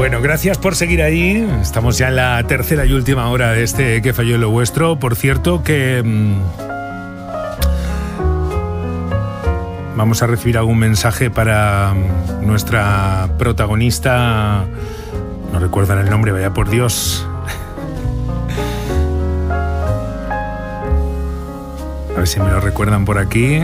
Bueno, gracias por seguir ahí. Estamos ya en la tercera y última hora de este Que falló en lo vuestro. Por cierto que vamos a recibir algún mensaje para nuestra protagonista. No recuerdan el nombre, vaya por Dios. A ver si me lo recuerdan por aquí.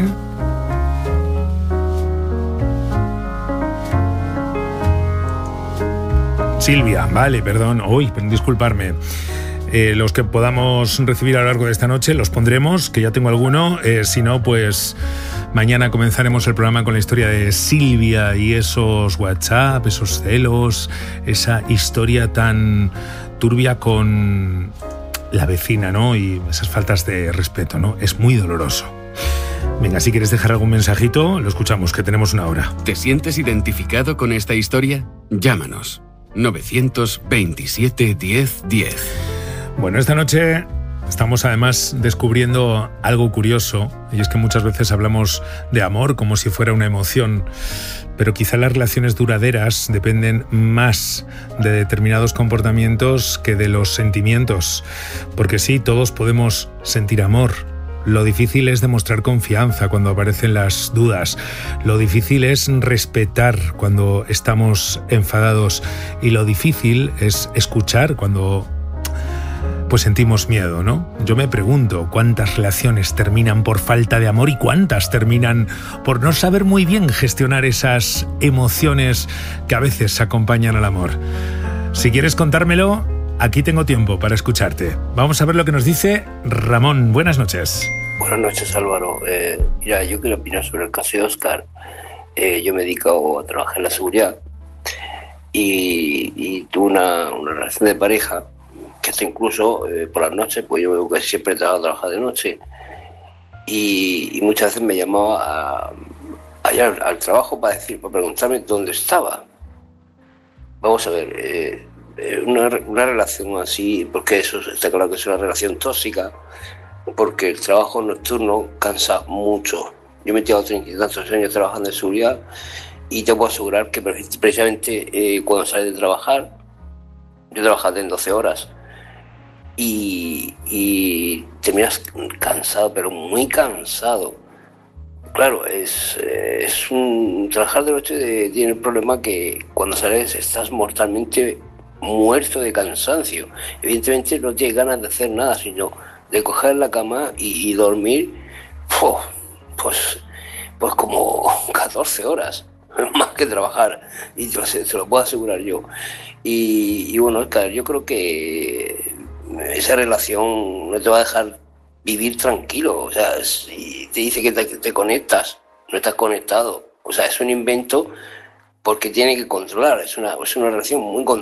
Silvia, vale, perdón. Uy, disculparme. Los que podamos recibir a lo largo de esta noche los pondremos, que ya tengo alguno. Si no, pues mañana comenzaremos el programa con la historia de Silvia y esos WhatsApp, esos celos, esa historia tan turbia con la vecina, ¿no? Y esas faltas de respeto, ¿no? Es muy doloroso. Venga, si quieres dejar algún mensajito, lo escuchamos, que tenemos una hora. ¿Te sientes identificado con esta historia? Llámanos. 927 10 10. Bueno, esta noche estamos además descubriendo algo curioso, y es que muchas veces hablamos de amor como si fuera una emoción, pero quizá las relaciones duraderas dependen más de determinados comportamientos que de los sentimientos, porque sí, todos podemos sentir amor. Lo difícil es demostrar confianza cuando aparecen las dudas. Lo difícil es respetar cuando estamos enfadados. Y lo difícil es escuchar cuando pues sentimos miedo, ¿no? Yo me pregunto cuántas relaciones terminan por falta de amor y cuántas terminan por no saber muy bien gestionar esas emociones que a veces acompañan al amor. Si quieres contármelo, aquí tengo tiempo para escucharte. Vamos a ver lo que nos dice Ramón. Buenas noches. Buenas noches, Álvaro. Mira, yo quiero opinar sobre el caso de Óscar. Yo me dedico a trabajar en la seguridad y tuve una relación de pareja que hasta incluso por las noches, pues yo casi siempre trabajar de noche y muchas veces me llamaba allá al trabajo para preguntarme dónde estaba. Vamos a ver, una relación así, porque eso está claro que es una relación tóxica, porque el trabajo nocturno cansa mucho. Yo me he tirado 30 y tantos años trabajando en seguridad y te puedo asegurar que precisamente cuando sales de trabajar, yo trabajaba en 12 horas y terminas cansado, pero muy cansado. Claro, es un trabajar de noche tiene el problema que cuando sales estás mortalmente muerto de cansancio. Evidentemente no tienes ganas de hacer nada, sino de coger la cama y dormir, pues como 14 horas, más que trabajar, y te lo puedo asegurar yo. Y bueno, claro, yo creo que esa relación no te va a dejar vivir tranquilo. O sea, si te dice que te conectas, no estás conectado. O sea, es un invento porque tiene que controlar, es una relación muy